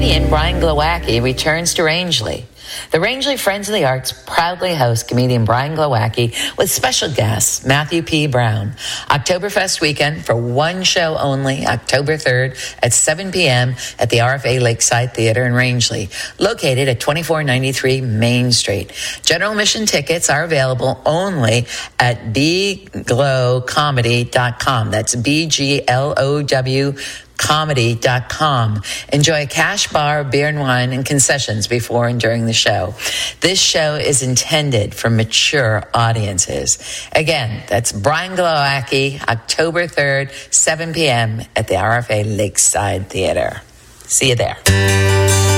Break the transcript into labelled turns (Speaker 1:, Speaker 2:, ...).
Speaker 1: Comedian Brian Glowacki returns to Rangeley. The Rangeley Friends of the Arts proudly host comedian Brian Glowacki with special guest Matthew P. Brown. Oktoberfest weekend for one show only, October 3rd at 7 p.m. at the RFA Lakeside Theater in Rangeley, located at 2493 Main Street. General admission tickets are available only at bglowcomedy.com. That's BGLOW comedy.com. Enjoy a cash bar, beer and wine, and concessions before and during the show. This show is intended for mature audiences. Again, that's Brian Glowacki, October 3rd, 7 p.m. at the RFA Lakeside Theater. See you there.